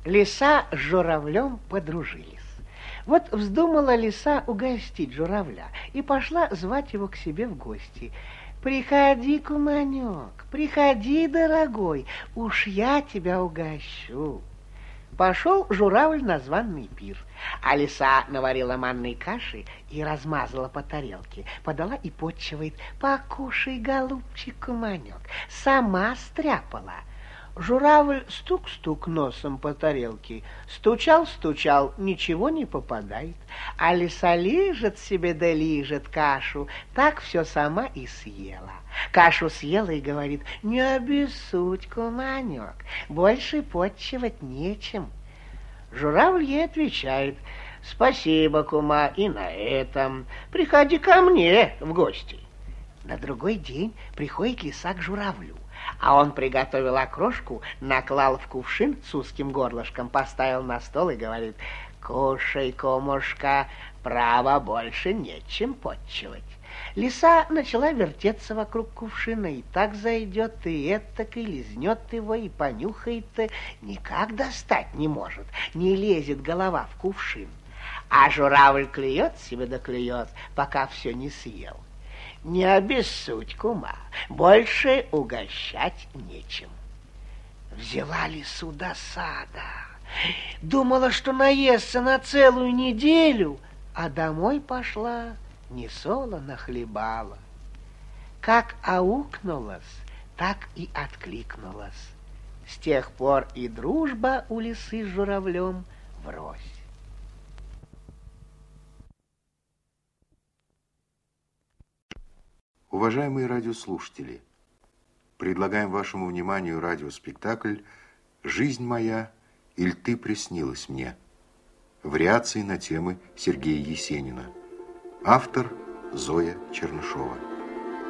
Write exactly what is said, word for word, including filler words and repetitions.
Лиса с журавлем подружились. Вот вздумала лиса угостить журавля и пошла звать его к себе в гости. «Приходи, куманек, приходи, дорогой, уж я тебя угощу». Пошел журавль на званый пир, а лиса наварила манной каши и размазала по тарелке, подала и подчивает. «Покушай, голубчик, куманек, сама стряпала». Журавль стук-стук носом по тарелке, стучал-стучал, ничего не попадает, а лиса лижет себе да лижет кашу, так все сама и съела. Кашу съела и говорит: «Не обессудь, куманек, больше подчивать нечем». Журавль ей отвечает: «Спасибо, кума, и на этом. Приходи ко мне в гости». На другой день приходит лиса к журавлю, а он приготовил окрошку, наклал в кувшин с узким горлышком, поставил на стол и говорит: «Кушай, кумушка, право, больше нечем подчивать». Лиса начала вертеться вокруг кувшина, и так зайдет, и этак, и лизнет его, и понюхает, никак достать не может, не лезет голова в кувшин. А журавль клюет себе да клюет, пока все не съел. «Не обессудь, кума, больше угощать нечем». Взяла лису досада, думала, что наестся на целую неделю, а домой пошла, не солоно хлебала. Как аукнулась, так и откликнулась. С тех пор и дружба у лисы с журавлем врозь. Уважаемые радиослушатели, предлагаем вашему вниманию радиоспектакль «Жизнь моя, иль ты приснилась мне». Вариации на темы Сергея Есенина. Автор Зоя Чернышова.